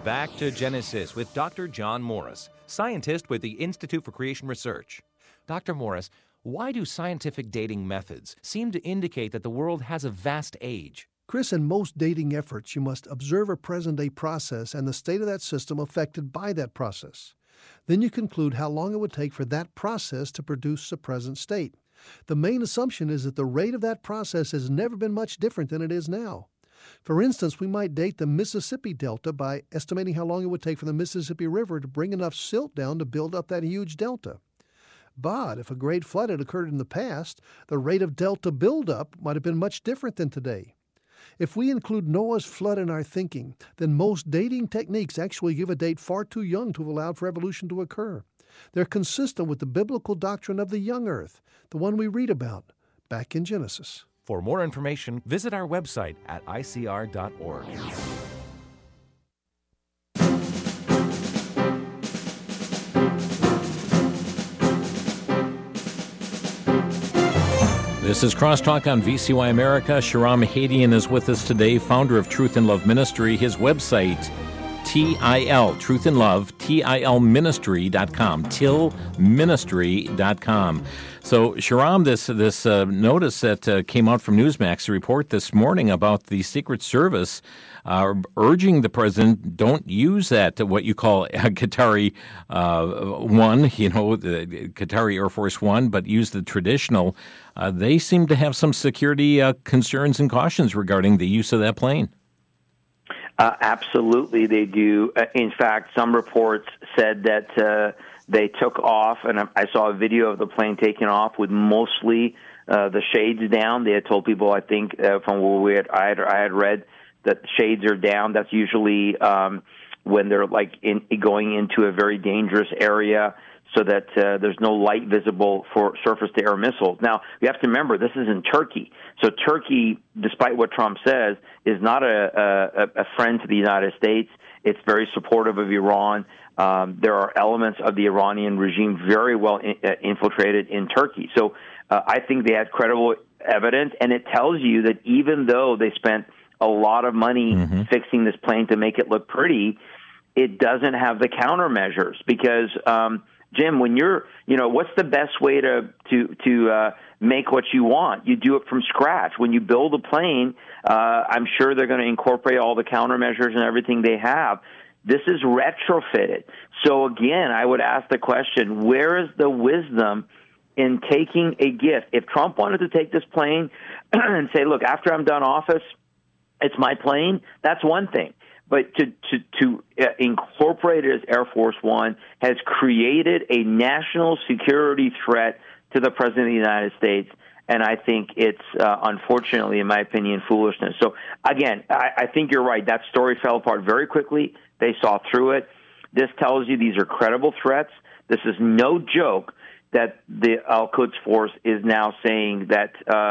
Back to Genesis with Dr. John Morris, scientist with the Institute for Creation Research. Dr. Morris, why do scientific dating methods seem to indicate that the world has a vast age? Chris, in most dating efforts, you must observe a present-day process and the state of that system affected by that process. Then you conclude how long it would take for that process to produce the present state. The main assumption is that the rate of that process has never been much different than it is now. For instance, we might date the Mississippi Delta by estimating how long it would take for the Mississippi River to bring enough silt down to build up that huge delta. But if a great flood had occurred in the past, the rate of delta buildup might have been much different than today. If we include Noah's flood in our thinking, then most dating techniques actually give a date far too young to have allowed for evolution to occur. They're consistent with the biblical doctrine of the young earth, the one we read about back in Genesis. For more information, visit our website at icr.org. This is Crosstalk on VCY America. Shahram Hadian is with us today, founder of Truth and Love Ministry. His website, TIL, Truth and Love, TILministry.com, TILministry.com. So, Shahram, this notice that came out from Newsmax, a report this morning about the Secret Service urging the president, don't use that, what you call Qatari One, the Qatari Air Force One, but use the traditional. They seem to have some security concerns and cautions regarding the use of that plane. Absolutely, they do. In fact, some reports said that they took off, and I saw a video of the plane taking off with mostly the shades down. They had told people, I think, from where I had read that shades are down. That's usually when they're going into a very dangerous area, so that there's no light visible for surface-to-air missiles. Now, you have to remember, this is in Turkey. So Turkey, despite what Trump says, is not a friend to the United States. It's very supportive of Iran. There are elements of the Iranian regime very well infiltrated in Turkey. So I think they had credible evidence, and it tells you that even though they spent a lot of money fixing this plane to make it look pretty, it doesn't have the countermeasures because Jim, when what's the best way to make what you want? You do it from scratch. When you build a plane, I'm sure they're going to incorporate all the countermeasures and everything they have. This is retrofitted. So again, I would ask the question, where is the wisdom in taking a gift? If Trump wanted to take this plane and say, look, after I'm done office, it's my plane, that's one thing. But to incorporate it as Air Force One has created a national security threat to the President of the United States, and I think it's, unfortunately, in my opinion, foolishness. So, again, I think you're right. That story fell apart very quickly. They saw through it. This tells you these are credible threats. This is no joke that the Al-Quds Force is now saying that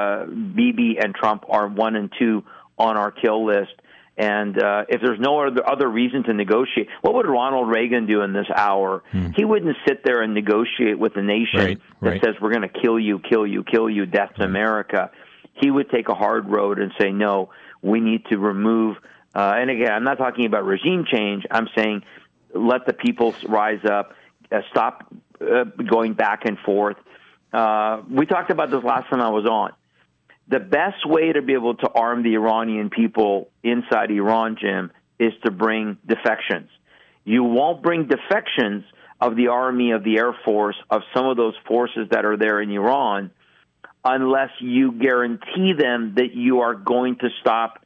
Bibi and Trump are 1 and 2 on our kill list. And if there's no other reason to negotiate, what would Ronald Reagan do in this hour? He wouldn't sit there and negotiate with a nation that says we're going to kill you, death to America. He would take a hard road and say, no, we need to remove. And again, I'm not talking about regime change. I'm saying let the people rise up, stop going back and forth. We talked about this last time I was on. The best way to be able to arm the Iranian people inside Iran, Jim, is to bring defections. You won't bring defections of the Army, of the Air Force, of some of those forces that are there in Iran unless you guarantee them that you are going to stop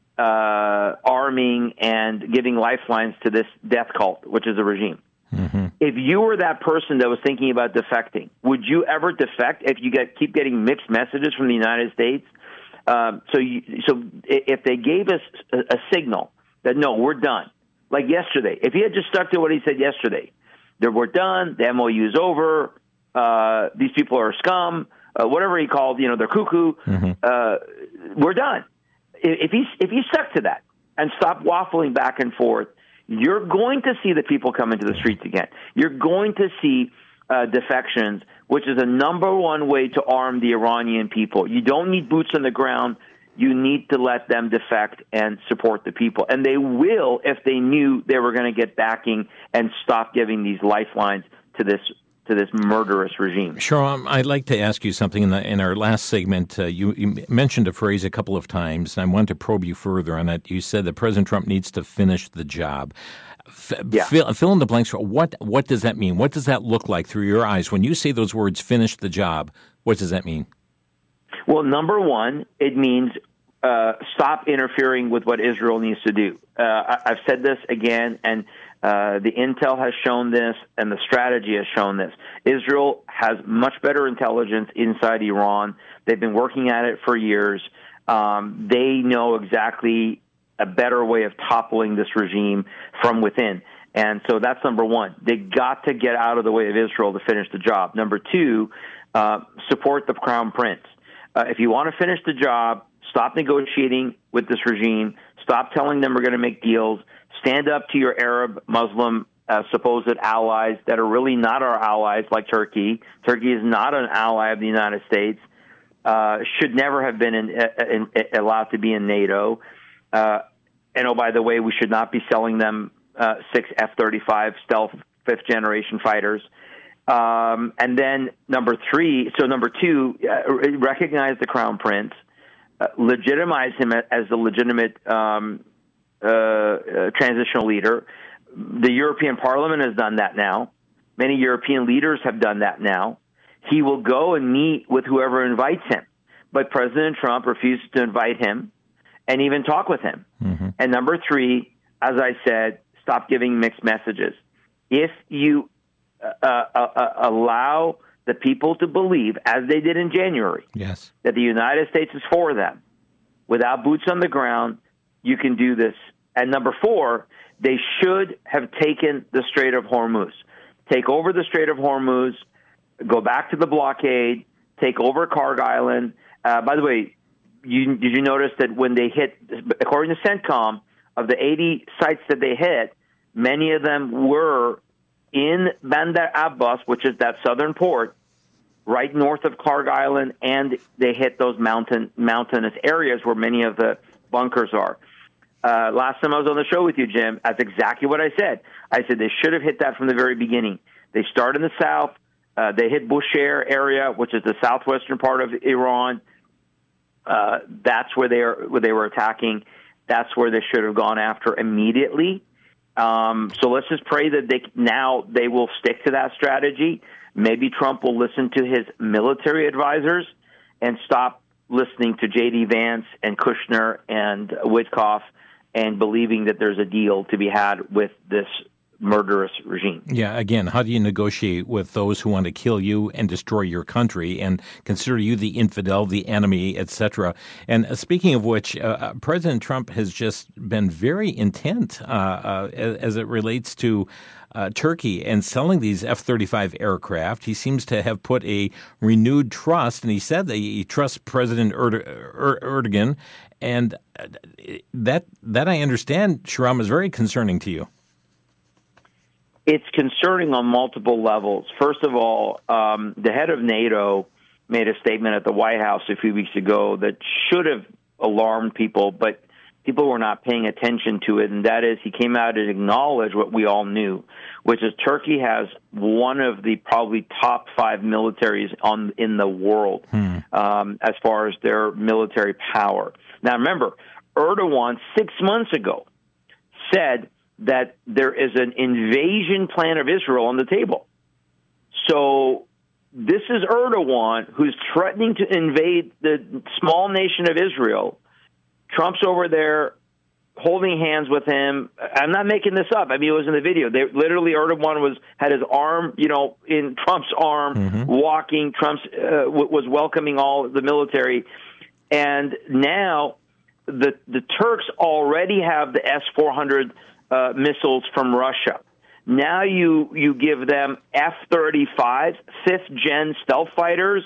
arming and giving lifelines to this death cult, which is a regime. If you were that person that was thinking about defecting, would you ever defect if you keep getting mixed messages from the United States? So if they gave us a signal that, no, we're done, like yesterday, if he had just stuck to what he said yesterday, that we're done, the MOU is over, these people are scum, whatever he called, they're cuckoo, we're done. If he stuck to that and stopped waffling back and forth, you're going to see the people come into the streets again. You're going to see defections, which is the number one way to arm the Iranian people. You don't need boots on the ground. you need to let them defect and support the people. And they will if they knew they were going to get backing and stop giving these lifelines to this murderous regime. Shahram, I'd like to ask you something. In our last segment, you mentioned a phrase a couple of times, and I want to probe you further on it. You said that President Trump needs to finish the job. Fill in the blanks. What does that mean? What does that look like through your eyes? When you say those words, finish the job, what does that mean? Well, number one, it means stop interfering with what Israel needs to do. I've said this again, and the intel has shown this, and the strategy has shown this. Israel has much better intelligence inside Iran. They've been working at it for years. They know exactly a better way of toppling this regime from within. And so that's number one. They got to get out of the way of Israel to finish the job. Number two, support the Crown Prince. If you want to finish the job, stop negotiating with this regime. Stop telling them we're going to make deals. Stand up to your Arab, Muslim, supposed allies that are really not our allies, like Turkey. Turkey is not an ally of the United States. Should never have been allowed to be in NATO. And, oh, by the way, we should not be selling them 6 F-35 stealth fifth-generation fighters. And then number two, recognize the Crown Prince, legitimize him as the legitimate transitional leader. The European Parliament has done that now. Many European leaders have done that now. He will go and meet with whoever invites him. But President Trump refuses to invite him and even talk with him. Mm-hmm. And number three, as I said, stop giving mixed messages. If you allow the people to believe, as they did in January, yes, that the United States is for them, without boots on the ground, you can do this. And number four, they should have taken the Strait of Hormuz. Take over the Strait of Hormuz, go back to the blockade, take over Kharg Island. By the way, did you notice that when they hit, according to CENTCOM, of the 80 sites that they hit, many of them were in Bandar Abbas, which is that southern port, right north of Kharg Island, and they hit those mountainous areas where many of the bunkers are. Last time I was on the show with you, Jim, that's exactly what I said. I said they should have hit that from the very beginning. They start in the south. They hit Bushehr area, which is the southwestern part of Iran. That's where they were attacking. That's where they should have gone after immediately. So let's just pray that they will stick to that strategy. Maybe Trump will listen to his military advisors and stop listening to J.D. Vance and Kushner and Witkoff and believing that there's a deal to be had with this murderous regime. Yeah, again, how do you negotiate with those who want to kill you and destroy your country and consider you the infidel, the enemy, etc.? And speaking of which, President Trump has just been very intent as it relates to Turkey and selling these F-35 aircraft. He seems to have put a renewed trust, and he said that he trusts President Erdogan, and that I understand, Shahram, is very concerning to you. It's concerning on multiple levels. First of all, the head of NATO made a statement at the White House a few weeks ago that should have alarmed people, but people were not paying attention to it, and that is he came out and acknowledged what we all knew, which is Turkey has one of the probably top 5 militaries in the world as far as their military power. Now, remember, Erdogan 6 months ago said that there is an invasion plan of Israel on the table. So this is Erdogan who's threatening to invade the small nation of Israel. Trump's over there holding hands with him. I'm not making this up. I mean, it was in the video. Erdogan had his arm, in Trump's arm, walking. Trump was welcoming all the military. And now the Turks already have the S-400 missiles from Russia. Now you give them F-35, 5th-gen stealth fighters.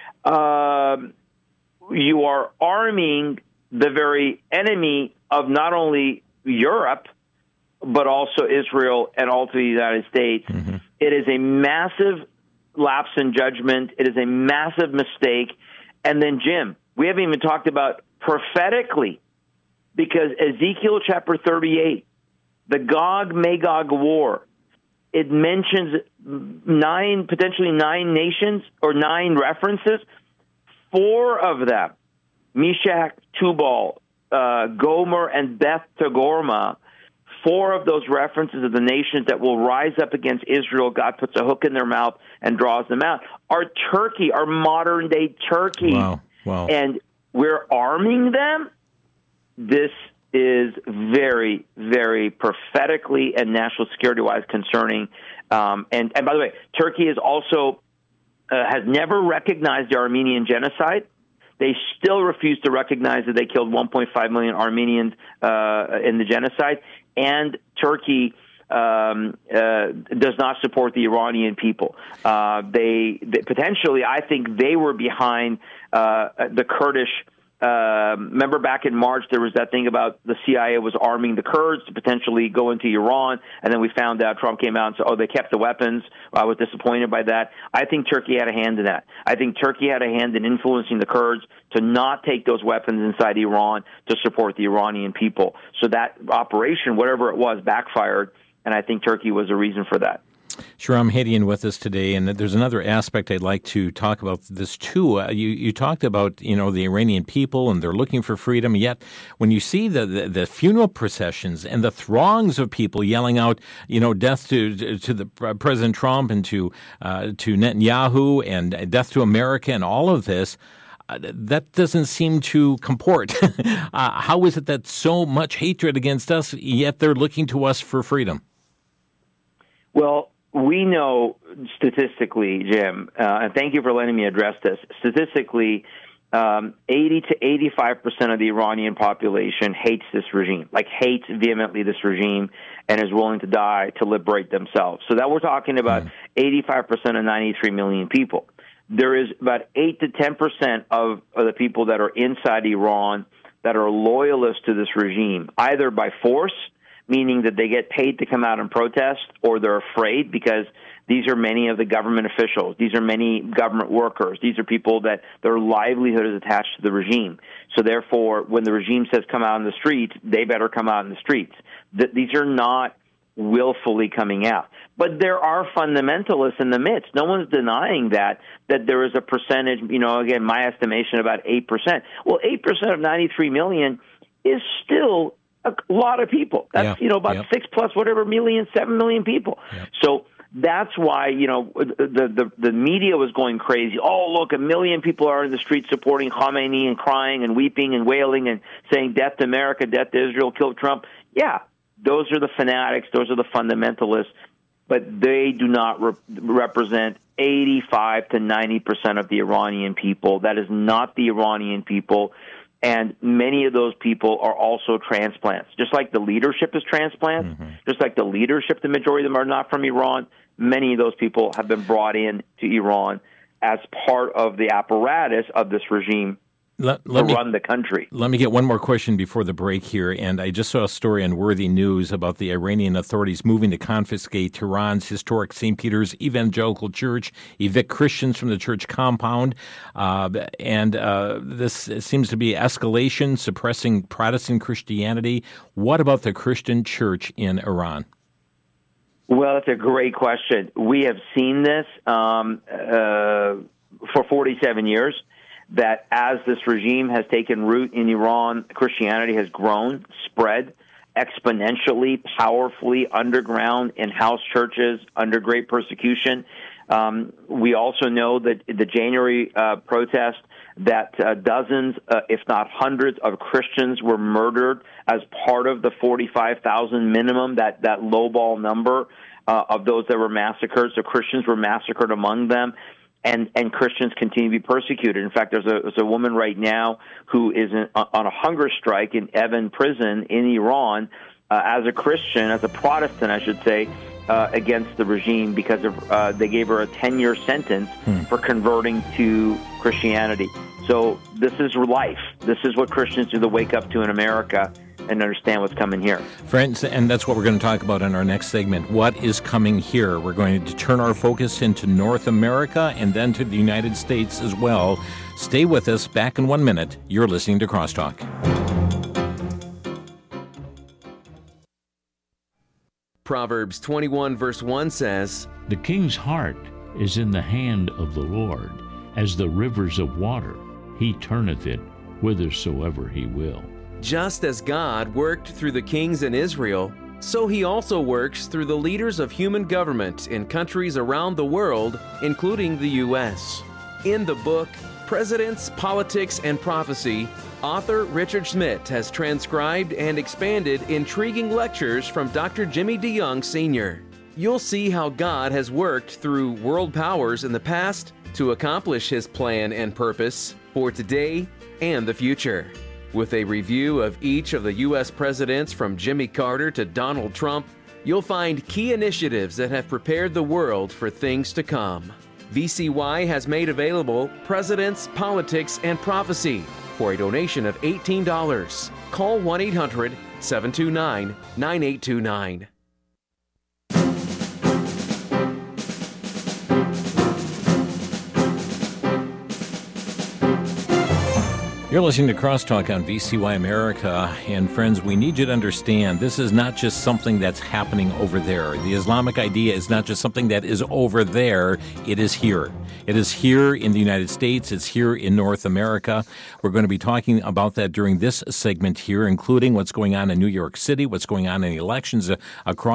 You are arming the very enemy of not only Europe, but also Israel and also the United States. Mm-hmm. It is a massive lapse in judgment. It is a massive mistake. And then, Jim, we haven't even talked about prophetically, because Ezekiel chapter 38, the Gog-Magog war, it mentions potentially nine nations or nine references. 4 of them, Meshach, Tubal, Gomer, and Beth Togarmah, 4 of those references of the nations that will rise up against Israel, God puts a hook in their mouth and draws them out, are Turkey, are modern-day Turkey. Wow. And we're arming them. This is very, very prophetically and national security-wise concerning. And by the way, Turkey is also has never recognized the Armenian genocide. They still refuse to recognize that they killed 1.5 million Armenians in the genocide. And Turkey does not support the Iranian people. They potentially, I think, they were behind the Kurdish. Remember back in March, there was that thing about the CIA was arming the Kurds to potentially go into Iran, and then we found out Trump came out and said, they kept the weapons. I was disappointed by that. I think Turkey had a hand in that. I think Turkey had a hand in influencing the Kurds to not take those weapons inside Iran to support the Iranian people. So that operation, whatever it was, backfired, and I think Turkey was a reason for that. Shahram Hadian with us today, and there's another aspect I'd like to talk about this too. You talked about the Iranian people and they're looking for freedom. Yet when you see the funeral processions and the throngs of people yelling out death to the President Trump and to Netanyahu and death to America and all of this. That doesn't seem to comport. How is it that so much hatred against us, yet they're looking to us for freedom? Well, we know statistically, Jim, and thank you for letting me address this. Statistically, 80 to 85% of the Iranian population hates this regime, hates vehemently this regime, and is willing to die to liberate themselves. So that we're talking about 85% of 93 million people. There is about 8 to 10% of the people that are inside Iran that are loyalists to this regime, either by force, meaning that they get paid to come out and protest, or they're afraid because these are many of the government officials. These are many government workers. These are people that their livelihood is attached to the regime. So therefore, when the regime says come out in the streets, they better come out in the streets. These are not willfully coming out. But there are fundamentalists in the midst. No one's denying that there is a percentage, again, my estimation about 8%. Well, 8% of 93 million is still a lot of people. That's, about 6 plus whatever million, 7 million people. Yeah. So that's why, the media was going crazy. Oh, look, 1 million people are in the streets supporting Khamenei and crying and weeping and wailing and saying death to America, death to Israel, kill Trump. Yeah, those are the fanatics. Those are the fundamentalists. But they do not represent 85 to 90% of the Iranian people. That is not the Iranian people. And many of those people are also transplants. Just like the leadership is transplants, just like the leadership, the majority of them are not from Iran, many of those people have been brought in to Iran as part of the apparatus of this regime to run the country. Let me get one more question before the break here. And I just saw a story on Worthy News about the Iranian authorities moving to confiscate Tehran's historic St. Peter's Evangelical Church, evict Christians from the church compound. This seems to be escalation, suppressing Protestant Christianity. What about the Christian church in Iran? Well, that's a great question. We have seen this for 47 years. That as this regime has taken root in Iran, Christianity has grown, spread exponentially, powerfully, underground, in house churches, under great persecution. We also know that the January protest, that dozens, if not hundreds, of Christians were murdered as part of the 45,000 minimum, that lowball number of those that were massacred. So Christians were massacred among them. And Christians continue to be persecuted. In fact, there's a woman right now who is on a hunger strike in Evin prison in Iran as a Christian, as a Protestant, I should say, against the regime because they gave her a 10-year sentence for converting to Christianity. So this is life. This is what Christians do to wake up to in America. and understand what's coming here. Friends, and that's what we're going to talk about in our next segment. What is coming here? We're going to turn our focus into North America and then to the United States as well. Stay with us. Back in 1 minute. You're listening to Crosstalk. Proverbs 21 verse 1 says, "The king's heart is in the hand of the Lord, as the rivers of water. He turneth it whithersoever he will." just as God worked through the kings in Israel, so he also works through the leaders of human government in countries around the world, including the U.S. In the book, Presidents, Politics, and Prophecy, author Richard Schmidt has transcribed and expanded intriguing lectures from Dr. Jimmy DeYoung Sr. You'll see how God has worked through world powers in the past to accomplish his plan and purpose for today and the future. With a review of each of the U.S. presidents from Jimmy Carter to Donald Trump, you'll find key initiatives that have prepared the world for things to come. VCY has made available Presidents, Politics, and Prophecy for a donation of $18. Call 1-800-729-9829. You're listening to Crosstalk on VCY America, and friends, we need you to understand this is not just something that's happening over there. The Islamic idea is not just something that is over there, it is here. It is here in the United States, it's here in North America. We're going to be talking about that during this segment here, including what's going on in New York City, what's going on in the elections across